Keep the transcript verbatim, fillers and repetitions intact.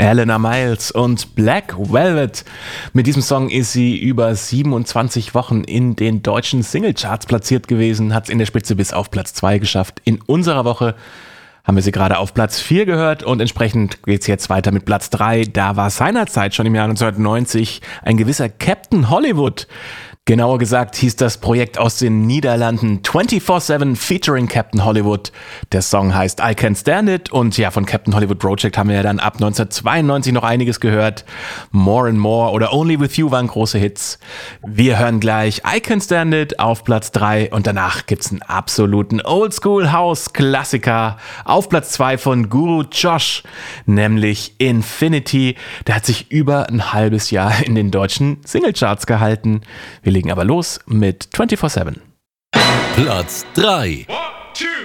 Alana Miles und Black Velvet. Mit diesem Song ist sie über siebenundzwanzig Wochen in den deutschen Singlecharts platziert gewesen, hat es in der Spitze bis auf Platz zwei geschafft. In unserer Woche haben wir sie gerade auf Platz vier gehört und entsprechend geht es jetzt weiter mit Platz drei. Da war seinerzeit schon im Jahr neunzehnhundertneunzig ein gewisser Captain Hollywood. Genauer gesagt hieß das Projekt aus den Niederlanden vierundzwanzig sieben featuring Captain Hollywood. Der Song heißt I Can't Stand It und ja, von Captain Hollywood Project haben wir ja dann ab neunzehnhundertzweiundneunzig noch einiges gehört. More and More oder Only With You waren große Hits. Wir hören gleich I Can't Stand It auf Platz drei und danach gibt's einen absoluten Oldschool House Klassiker auf Platz zwei von Guru Josh, nämlich Infinity. Der hat sich über ein halbes Jahr in den deutschen Singlecharts gehalten. Wir legen aber los mit vierundzwanzig sieben. Platz drei.